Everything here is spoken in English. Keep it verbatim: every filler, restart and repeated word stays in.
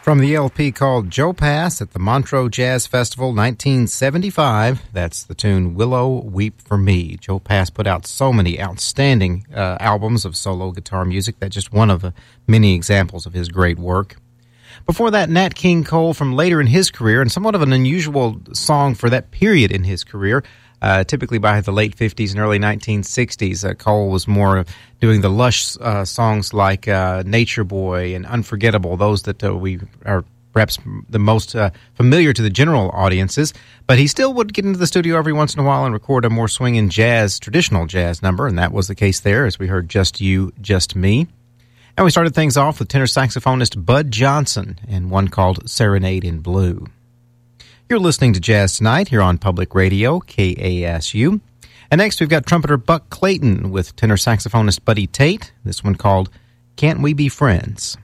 From the L P called Joe Pass at the Montreux Jazz Festival nineteen seventy-five, that's the tune Willow Weep for Me. Joe Pass put out so many outstanding uh, albums of solo guitar music. That's just one of the many examples of his great work. Before that, Nat King Cole from later in his career, and somewhat of an unusual song for that period in his career. Uh, typically by the late fifties and early nineteen sixties, uh, Cole was more doing the lush uh, songs like uh, Nature Boy and Unforgettable, those that uh, we are perhaps the most uh, familiar to the general audiences. But he still would get into the studio every once in a while and record a more swinging jazz, traditional jazz number, and that was the case there, as we heard Just You, Just Me. And we started things off with tenor saxophonist Bud Johnson and one called Serenade in Blue. You're listening to Jazz Tonight here on Public Radio, K A S U. And next we've got trumpeter Buck Clayton with tenor saxophonist Buddy Tate. This one called Can't We Be Friends?